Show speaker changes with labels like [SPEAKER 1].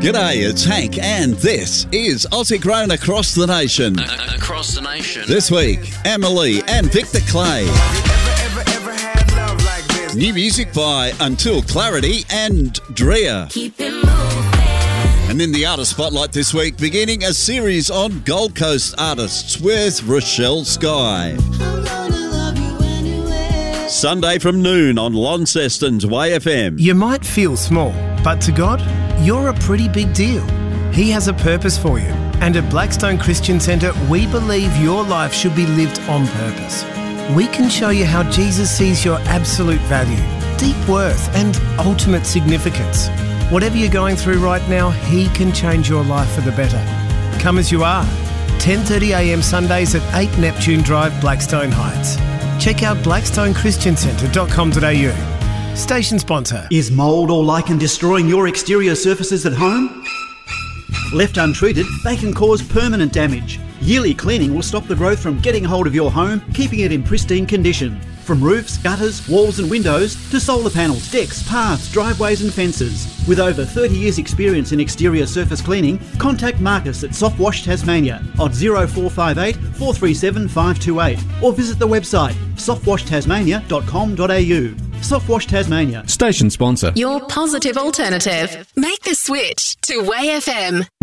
[SPEAKER 1] G'day, it's Hank, and this is Aussie Grown Across the Nation.
[SPEAKER 2] Across the nation.
[SPEAKER 1] This week, Emily and Victor Clay. New music by Until Clarity and Drea.
[SPEAKER 3] Keep it moving.
[SPEAKER 1] And in the artist spotlight this week, beginning a series on Gold Coast artists with Rochelle Sky. Sunday from noon on Launceston's Way FM.
[SPEAKER 4] You might feel small, but to God, you're a pretty big deal. He has a purpose for you. And at Blackstone Christian Centre, we believe your life should be lived on purpose. We can show you how Jesus sees your absolute value, deep worth, and ultimate significance. Whatever you're going through right now, He can change your life for the better. Come as you are. 10:30am Sundays at 8 Neptune Drive, Blackstone Heights. Check out blackstonechristiancenter.com.au. Station sponsor.
[SPEAKER 5] Is mould or lichen destroying your exterior surfaces at home? Left untreated, they can cause permanent damage. Yearly cleaning will stop the growth from getting hold of your home, keeping it in pristine condition. From roofs, gutters, walls and windows to solar panels, decks, paths, driveways and fences. With over 30 years experience in exterior surface cleaning, contact Marcus at Soft Wash Tasmania on 0458 437 528 or visit the website softwashtasmania.com.au. Soft Wash Tasmania.
[SPEAKER 6] Station sponsor.
[SPEAKER 3] Your positive alternative. Make the switch to Way FM.